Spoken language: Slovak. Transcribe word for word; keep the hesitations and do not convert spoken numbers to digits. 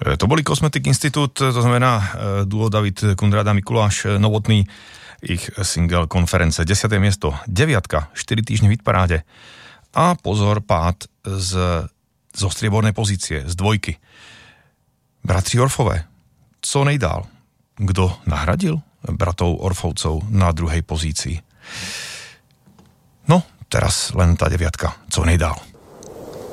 To boli Cosmetic Institute, to znamená duo David Kundráda, Mikuláš Novotný, ich single Konference, desiate miesto, deviatka, štyri týždne v hitparáde a pozor, pád z, zo striebornej pozície, z dvojky. Bratři Orfové, co nejdál? Kdo nahradil bratov Orfovcov na druhej pozícii? No, teraz len tá deviatka, co nejdál.